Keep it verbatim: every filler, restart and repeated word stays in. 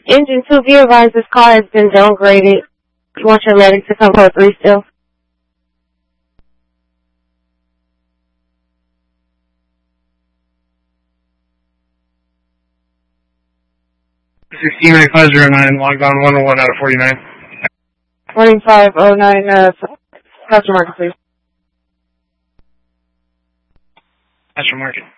Engine two, be advised this car has been downgraded. You want your medic to come code three still? sixteen ninety-five oh nine, logged on one oh one out of forty-nine. twenty-five oh nine, uh, customer market, please. Customer market.